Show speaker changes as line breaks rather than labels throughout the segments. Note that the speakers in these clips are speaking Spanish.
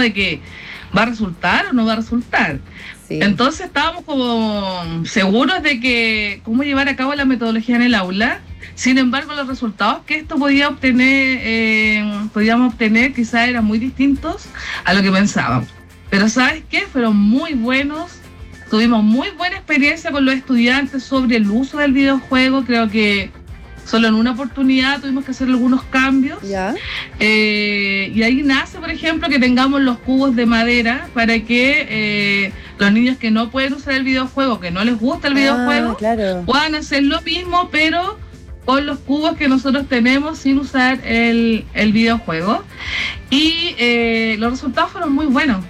de que va a resultar o no va a resultar.
Sí.
Entonces estábamos como seguros de que cómo llevar a cabo la metodología en el aula. Sin embargo, los resultados que esto podíamos obtener quizás eran muy distintos a lo que pensábamos. Pero ¿sabes qué? Fueron muy buenos. Tuvimos muy buena experiencia con los estudiantes sobre el uso del videojuego. Creo que solo en una oportunidad tuvimos que hacer algunos cambios.
¿Ya?
Y ahí nace, por ejemplo, que tengamos los cubos de madera para que los niños que no pueden usar el videojuego, que no les gusta el videojuego,
claro,
puedan hacer lo mismo, pero con los cubos que nosotros tenemos sin usar el videojuego. Y los resultados fueron muy buenos.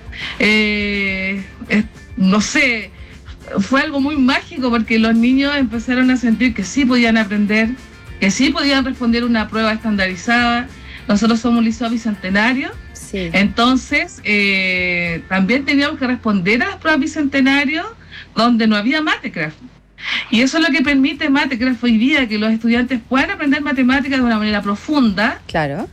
No sé, fue algo muy mágico porque los niños empezaron a sentir que sí podían aprender, que sí podían responder una prueba estandarizada. Nosotros somos un liceo bicentenario,
sí.
Entonces también teníamos que responder a las pruebas bicentenario donde no había Matecraft. Y eso es lo que permite Matecraft hoy día, que los estudiantes puedan aprender matemáticas de una manera profunda.
Claro.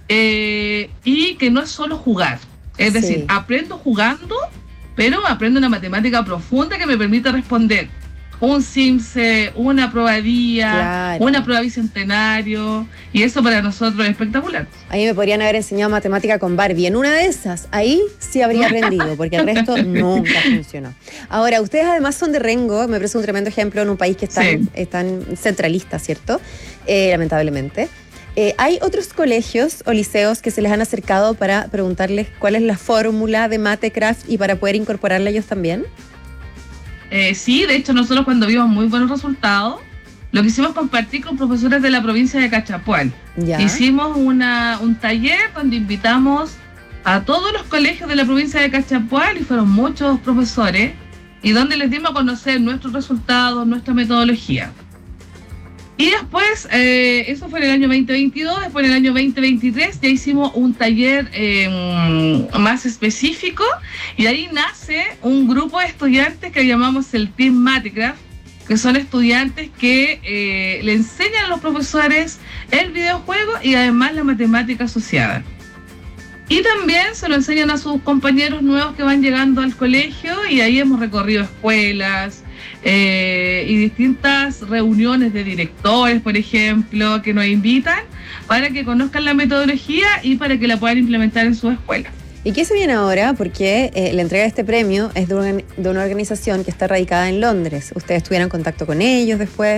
Y que no es solo jugar. Es decir, aprendo jugando, pero aprendo una matemática profunda que me permite responder un CIMSE, una prueba día,
claro,
una prueba bicentenario, y eso para nosotros es espectacular.
A mí me podrían haber enseñado matemática con Barbie. En una de esas, ahí sí habría aprendido, porque el resto nunca funcionó. Ahora, ustedes además son de Rengo, me parece un tremendo ejemplo en un país que están centralista, ¿cierto? Lamentablemente. ¿Hay otros colegios o liceos que se les han acercado para preguntarles cuál es la fórmula de Matecraft y para poder incorporarla ellos también?
Sí, de hecho nosotros cuando vimos muy buenos resultados, lo quisimos compartir con profesores de la provincia de Cachapual.
¿Ya?
Hicimos un taller donde invitamos a todos los colegios de la provincia de Cachapual y fueron muchos profesores, y donde les dimos a conocer nuestros resultados, nuestra metodología. Y después, eso fue en el año 2022, después en el año 2023 ya hicimos un taller más específico, y ahí nace un grupo de estudiantes que llamamos el Team Matecraft, que son estudiantes que le enseñan a los profesores el videojuego y además la matemática asociada. Y también se lo enseñan a sus compañeros nuevos que van llegando al colegio, y ahí hemos recorrido escuelas, y distintas reuniones de directores, por ejemplo, que nos invitan para que conozcan la metodología y para que la puedan implementar en sus escuelas.
¿Y qué se viene ahora? Porque la entrega de este premio es de una organización que está radicada en Londres. ¿Ustedes tuvieron contacto con ellos después?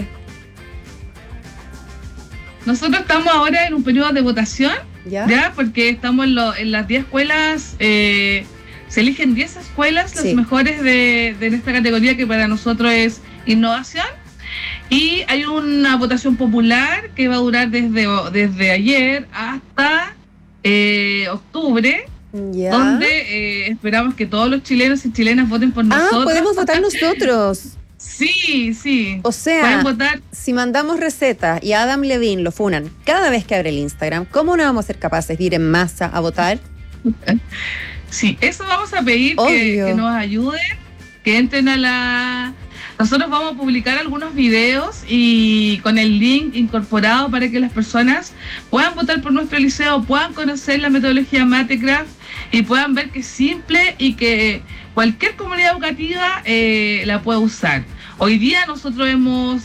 Nosotros estamos ahora en un periodo de votación,
¿ya?
Porque estamos en las 10 escuelas. Se eligen 10 escuelas, las mejores de esta categoría, que para nosotros es innovación, y hay una votación popular que va a durar desde ayer hasta octubre, donde esperamos que todos los chilenos y chilenas voten por nosotros.
¿Podemos votar nosotros?
Sí.
O sea,
pueden votar.
Si mandamos recetas y a Adam Levine lo funan cada vez que abre el Instagram, ¿cómo no vamos a ser capaces de ir en masa a votar?
Sí, eso vamos a pedir, que nos ayuden, que entren a Nosotros vamos a publicar algunos videos y con el link incorporado para que las personas puedan votar por nuestro liceo, puedan conocer la metodología Matecraft y puedan ver que es simple y que cualquier comunidad educativa la puede usar. Hoy día nosotros hemos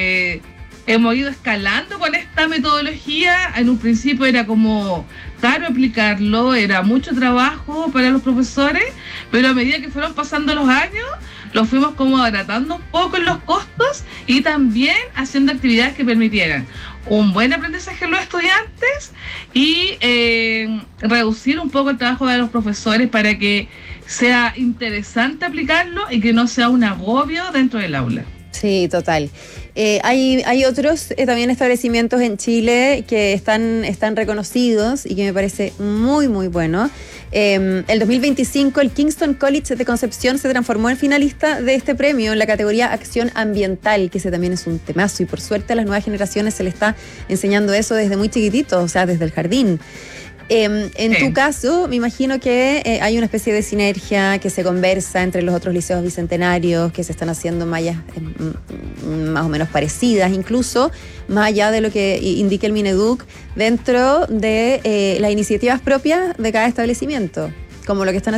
ido escalando con esta metodología. En un principio era como caro aplicarlo, era mucho trabajo para los profesores, pero a medida que fueron pasando los años, lo fuimos como abaratando un poco en los costos y también haciendo actividades que permitieran un buen aprendizaje en los estudiantes y reducir un poco el trabajo de los profesores para que sea interesante aplicarlo y que no sea un agobio dentro del aula.
Sí, total. Hay otros también establecimientos en Chile que están reconocidos y que me parece muy, muy bueno. El 2025 el Kingston College de Concepción se transformó en finalista de este premio en la categoría Acción Ambiental, que ese también es un temazo, y por suerte a las nuevas generaciones se les está enseñando eso desde muy chiquititos, o sea, desde el jardín. En tu caso, me imagino que hay una especie de sinergia que se conversa entre los otros liceos bicentenarios, que se están haciendo mallas más o menos parecidas, incluso más allá de lo que indique el Mineduc, dentro de las iniciativas propias de cada establecimiento, como lo que están